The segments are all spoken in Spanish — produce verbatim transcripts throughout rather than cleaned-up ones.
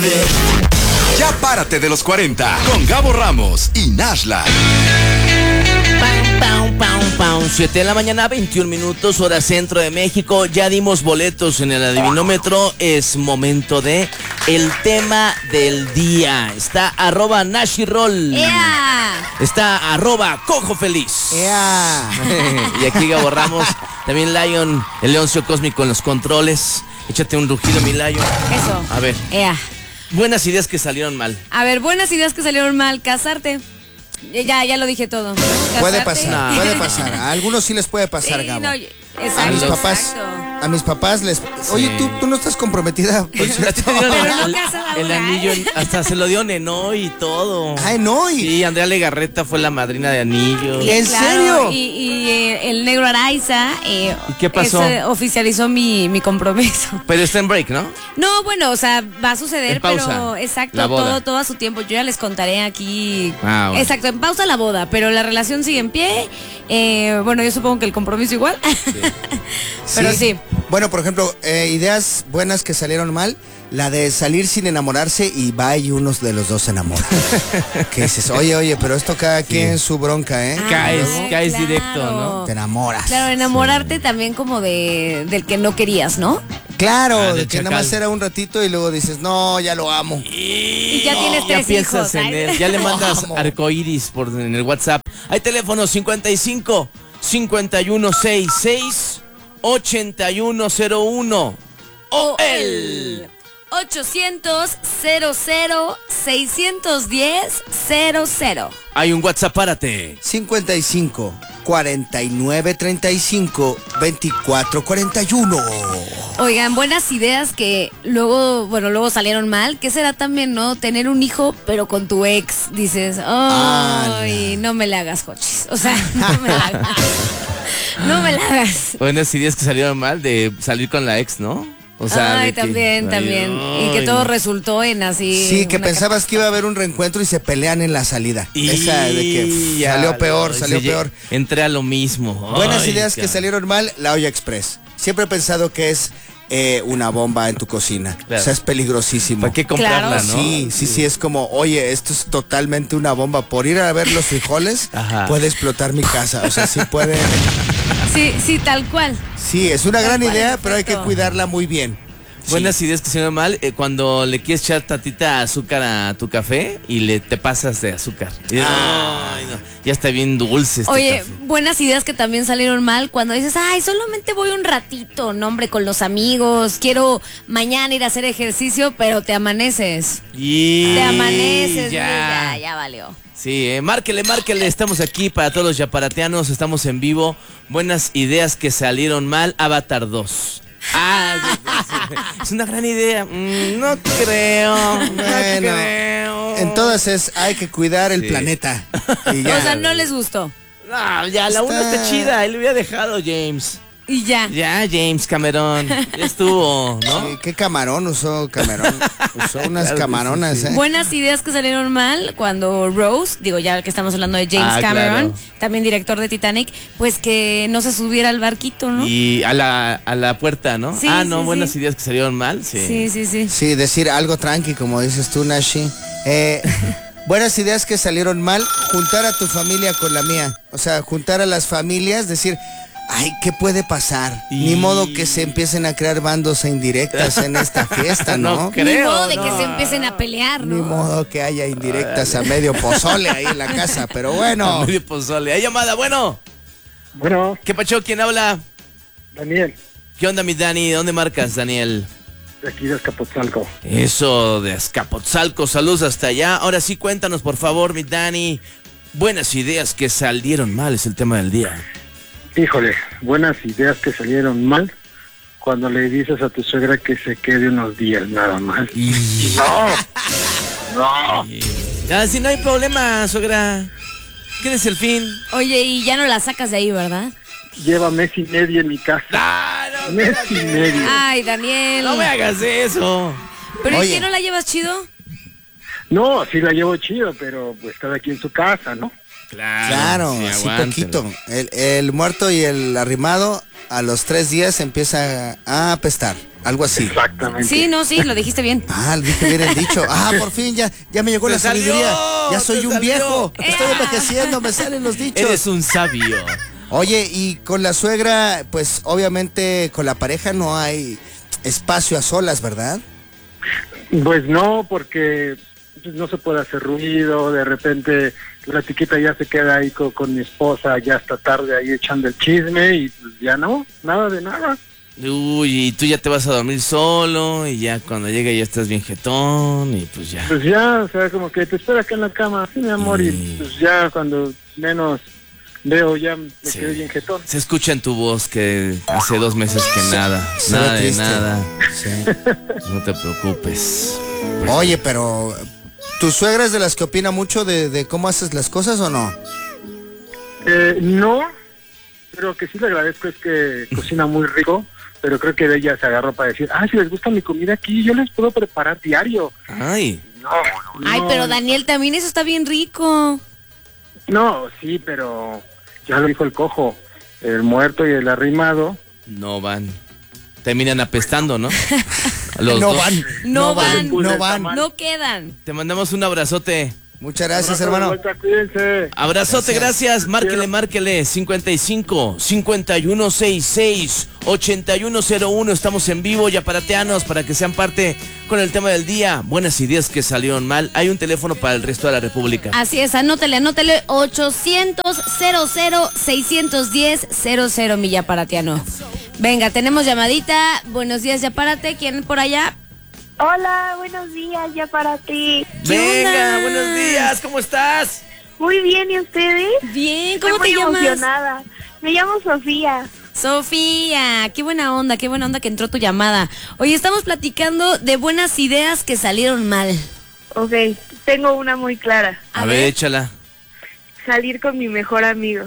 Ya párate de los cuarenta con Gabo Ramos y Nashla. Pam, pam, pam. siete de la mañana, veintiún minutos, hora centro de México. Ya dimos boletos en el adivinómetro. Es momento de el tema del día. Está arroba Nashirol. Yeah. Está arroba Cojo Feliz. Yeah. Y aquí Gabo Ramos. También Lion, el leoncio cósmico en los controles. Échate un rugido, mi Lion. Eso. A ver. Yeah. Buenas ideas que salieron mal. A ver, buenas ideas que salieron mal. Casarte. Ya, ya lo dije todo. Puede Casarte. pasar, No. puede pasar. A algunos sí les puede pasar, Sí, Gabo. no, exacto, A mis papás, exacto. a mis papás les... Oye, ¿tú, tú no estás comprometida, por cierto? Te dieron Pero no el, casada el ahora, anillo, ¿eh? hasta se lo dio Neno y todo. Ay, no, y... Sí, Andrea Legarreta fue la madrina de anillo. ¿En Claro, serio? Y, y eh, el negro Araiza eh, ¿Y qué pasó? ese oficializó mi, mi compromiso. Pero está en break, ¿no? No, bueno, o sea, va a suceder, En pausa, pero exacto, la boda. todo, todo a su tiempo. Yo ya les contaré aquí. Ah, bueno. Exacto, en pausa la boda, pero la relación sigue en pie. Eh, bueno, yo supongo que el compromiso igual. Pero sí. Bueno, por ejemplo, eh, ideas buenas que salieron mal. La de salir sin enamorarse y va y unos de los dos se enamoran. Que dices, oye, oye, pero esto cada quien su bronca, ¿eh? Ah, Caes, caes claro. directo, ¿no? Te enamoras. Claro, enamorarte también como de del que no querías, ¿no? Claro, Ah, de del que nada chacal. más era un ratito y luego dices, no, ya lo amo. Y ya tienes Ya tres piensas hijos. en ay. él, ya le mandas Vamos. arcoíris por en el WhatsApp. Hay teléfono cincuenta y cinco, cincuenta y uno sesenta y seis, ochenta y uno cero uno. O el ochocientos, cero cero, seiscientos diez, cero cero. Hay un WhatsApp, párate. cincuenta y cinco, cuarenta y nueve, treinta y cinco, veinticuatro, cuarenta y uno. Oigan, buenas ideas que luego, bueno, luego salieron mal. ¿Qué será también, no? Tener un hijo, pero con tu ex. Dices, ay, no me la hagas, Jochis. O sea, no me la hagas. No me la hagas. Buenas ideas que salieron mal de salir con la ex, ¿no? O sea, Ay, de que- también, ay, también. Y que ay, todo no. resultó en así. Sí, que una pensabas que iba a haber un reencuentro y se pelean en la salida. Y Esa de que pff, ya, salió peor, no, salió se peor. lle- Entré a lo mismo. Buenas Ay, ideas que cabrón. salieron mal, la olla express. Siempre he pensado que es eh, una bomba en tu cocina. Claro. O sea, es peligrosísimo. ¿Para qué comprarla, Claro. no? Sí, sí, sí, es como, oye, esto es totalmente una bomba. Por ir a ver los frijoles, Ajá. puede explotar mi casa. O sea, sí puede. Sí, sí, tal cual. Sí, es una Tal gran cual, idea, en pero hay que efecto. cuidarla muy bien. Buenas ideas que salieron mal eh, cuando le quieres echar tantita azúcar a tu café y le te pasas de azúcar. Y, ay, no, ya está bien dulce este Oye, café. buenas ideas que también salieron mal cuando dices, ay, solamente voy un ratito, no hombre, con los amigos, quiero mañana ir a hacer ejercicio, pero te amaneces. Y Te amaneces, ya. ya, ya valió. Sí, eh, márquele, márquele, estamos aquí para todos los yaparateanos, estamos en vivo. Buenas ideas que salieron mal, Avatar dos. Ah, es una gran idea. Mm, no creo, no Bueno, creo. En todas es, hay que cuidar el Sí. planeta. Y ya. O sea, no les gustó. No, ya, la una Está- está chida, él le hubiera dejado, James. Y ya. Ya, James Cameron, ya estuvo, ¿no? Sí, ¿qué camarón usó Cameron? Usó unas Claro que camaronas, sí, sí. ¿eh? Buenas ideas que salieron mal cuando Rose, digo ya que estamos hablando de James Ah, Cameron, claro. también director de Titanic, pues que no se subiera al barquito, ¿no? Y a la, a la puerta, ¿no? Sí, ah, no, sí, buenas sí. ideas que salieron mal, sí. Sí, sí, sí. Sí, decir algo tranqui, como dices tú, Nashi. Eh, buenas ideas que salieron mal, juntar a tu familia con la mía. O sea, juntar a las familias, decir, ay, ¿qué puede pasar? Y- Ni modo que se empiecen a crear bandos e indirectas en esta fiesta, ¿no? No Ni creo, modo de que no. se empiecen a pelear, Ni ¿no? modo que haya indirectas a medio pozole ahí en la casa, pero bueno. Medio pozole. Hay llamada, bueno. Bueno, ¿Qué pacho? ¿Quién habla? Daniel, ¿Qué onda, mi Dani? ¿De dónde marcas, Daniel? de aquí de Azcapotzalco. Eso, de Azcapotzalco, saludos hasta allá. Ahora sí, cuéntanos, por favor, mi Dani. Buenas ideas que salieron mal es el tema del día. Híjole, buenas ideas que salieron mal cuando le dices a tu suegra que se quede unos días nada más. No, no. Ah, si no hay problema, suegra. ¿Qué es el fin? Oye, y ya no la sacas de ahí, ¿verdad? Lleva mes y medio en mi casa. Ah, no, Mes y medio. Ay, Daniel. no me hagas eso. ¿Pero ¿y Oye. qué no la llevas chido? No, sí la llevo chido, pero pues está aquí en su casa, ¿no? Claro, Claro, sí, así aguántalo. poquito. El, el muerto y el arrimado a los tres días empieza a apestar, algo así. Exactamente. Sí, no, sí, lo dijiste bien. Ah, lo dije bien el dicho. Ah, por fin ya, ya me llegó ¡Te la salió! sabiduría. Ya ¡Te soy un salió! viejo. Estoy envejeciendo, me salen los dichos. Eres un sabio. Oye, y con la suegra, pues obviamente con la pareja no hay espacio a solas, ¿verdad? Pues no, porque pues, no se puede hacer ruido, de repente la chiquita ya se queda ahí co- con, mi esposa ya hasta tarde ahí echando el chisme y pues ya no, nada de nada. Uy, y tú ya te vas a dormir solo y ya cuando llega ya estás bien jetón y pues ya. Pues ya, o sea, como que te espera acá en la cama, sí, mi amor, Sí. y pues ya cuando menos veo ya me Sí. quedé bien jetón. Se escucha en tu voz que hace dos meses que nada, Se ve nada de triste. nada. Sí. No te preocupes. Oye, pero ¿tu suegra es de las que opina mucho de, de cómo haces las cosas o no? Eh, no, pero que sí le agradezco es que cocina muy rico, pero creo que de ella se agarró para decir, ah, si les gusta mi comida aquí, yo les puedo preparar diario. Ay, No, Ay, no, pero Daniel, también eso está bien rico. No, sí, pero ya lo dijo el cojo, el muerto y el arrimado. no van. Terminan apestando, ¿no? Los No dos. van. No, van, no van. no quedan. Te mandamos un abrazote. Muchas gracias, Abrazo de hermano. vuelta, Cuídense. Abrazote, gracias. Gracias. Márquele, márquele. cincuenta y cinco, cincuenta y uno sesenta y seis, ochenta y uno cero uno. Estamos en vivo, yaparateanos, para que sean parte con el tema del día. Buenas ideas que salieron mal. Hay un teléfono para el resto de la República. Así es, anótele, anótele ochocientos, cero cero, seiscientos diez, cero cero, mi yaparatiano. Venga, tenemos llamadita. Buenos días, Yapárate. ¿Quién por allá? Hola, buenos días, ya para ti. ¿Qué Venga, onda? buenos días. ¿Cómo estás? Muy bien, ¿y ustedes? Bien, ¿cómo Estoy te muy llamas? emocionada. Me llamo Sofía. Sofía, qué buena onda, qué buena onda que entró tu llamada. Hoy estamos platicando de buenas ideas que salieron mal. Ok, tengo una muy clara. A, A ver, ver. échala. Salir con mi mejor amigo.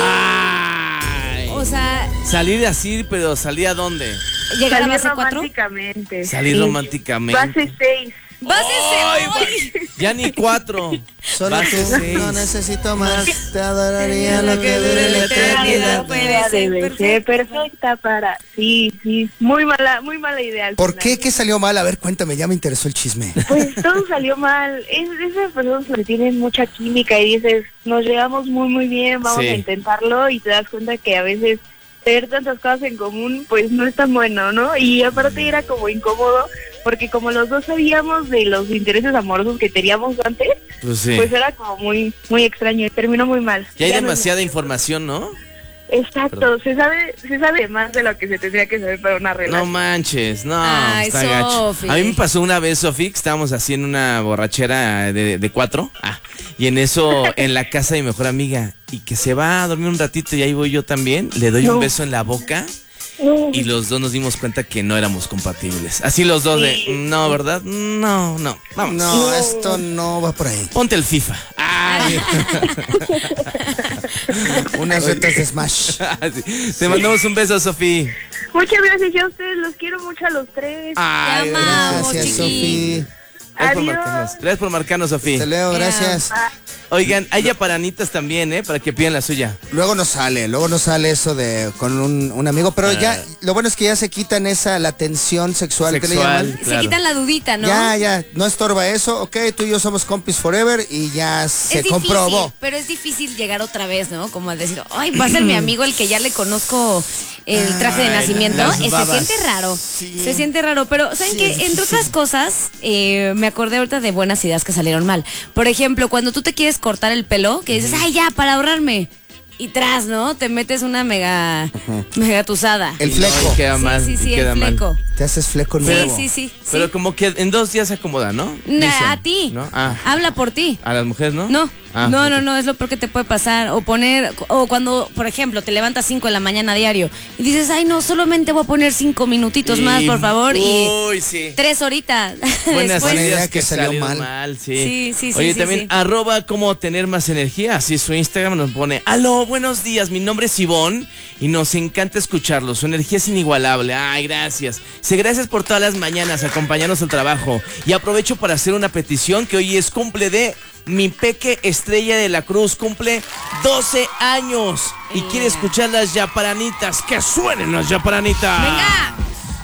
Ay. O sea, Salir así, pero ¿salir a dónde? llegar a Salir base cuatro. románticamente. Salir Sí. románticamente. Base seis. ¡Base Ay, seis! Ya ni cuatro. Solo Base tú, seis. no necesito más. Te adoraría lo que dure la eternidad. Puede ser Debe ser perfecta para... Sí, sí. Muy mala, muy mala idea. al ¿Por final. qué? ¿Qué salió mal? A ver, cuéntame, ya me interesó el chisme. Pues todo salió mal. Es de esas personas que tienen mucha química y dices, nos llevamos muy, muy bien, vamos Sí. a intentarlo, y te das cuenta que a veces tener tantas cosas en común, pues no es tan bueno, ¿no? Y aparte era como incómodo, porque como los dos sabíamos de los intereses amorosos que teníamos antes, Pues sí. pues era como muy, muy extraño y terminó muy mal. Ya hay Ya no- demasiada información, ¿no? Exacto, se sabe, se sabe más de lo que se tendría que saber para una No relación. manches, no, Ay, está gacho. Sofi. A mí me pasó una vez, Sofi, que estábamos así en una borrachera de, de cuatro. Ah, y en eso, en la casa de mi mejor amiga, y que se va a dormir un ratito y ahí voy yo también, le doy un No. beso en la boca No. y los dos nos dimos cuenta que no éramos compatibles. Así los dos de, no, ¿verdad? No, no, vamos. No, esto no va por ahí. Ponte el FIFA. Ay. Unas retas de Smash. Sí. Te mandamos un beso, Sofi. Muchas gracias a ustedes, los quiero mucho a los tres. Ay, Te amamos, Gracias, chiqui. Sofi. Gracias por Adiós. marcarnos. Gracias por marcarnos, Sofi. Te leo, gracias. Oigan, hay yaparanitas también, ¿eh? Para que pidan la suya. Luego nos sale, luego nos sale eso de con un, un amigo, pero ya, lo bueno es que ya se quitan esa, la tensión sexual, que le Sexual. llaman. Se Claro. quitan la dudita, ¿no? Ya, ya, no estorba eso, ok, tú y yo somos compis forever y ya se es difícil, comprobó. pero es difícil llegar otra vez, ¿no? Como al decir, ay, va a ser mi amigo el que ya le conozco el traje de Ay, nacimiento. las Eh, se babas. siente raro. Sí. Se siente raro. Pero, ¿saben Sí, qué? es Entre difícil. otras cosas, eh, me acordé ahorita de buenas ideas que salieron mal. Por ejemplo, cuando tú te quieres cortar el pelo, que dices, ay, ya, para ahorrarme. Y tras, ¿no? Te metes una mega, mega tusada. El Y fleco, no, y queda Sí, mal. sí, y sí, queda el mal. fleco. te haces fleco Sí, nuevo. sí, sí. sí. Pero como que en dos días se acomoda, ¿no? Nah, Dicen, a ti. ¿no? Ah, Habla por ti. a las mujeres, ¿no? No, Ah, no, no, ok. no, es lo peor que te puede pasar. O poner, o cuando, por ejemplo, te levantas cinco de la mañana diario y dices, ay, no, solamente voy a poner cinco minutitos Y- más, por favor, y Uy, sí. tres horitas. Buenas Después- idea ideas que que salió salieron mal. sí. Sí, sí, sí, Oye, sí, también sí. arroba cómo tener más energía. Así su Instagram nos pone, aló, buenos días, mi nombre es Ivonne y nos encanta escucharlo. Su energía es inigualable. Ay, gracias. Sí, gracias por todas las mañanas acompañarnos al trabajo. Y aprovecho para hacer una petición que hoy es cumple de Mi peque Estrella de la Cruz cumple doce años y quiere escuchar las yaparanitas. ¡Que suenen las yaparanitas! ¡Venga!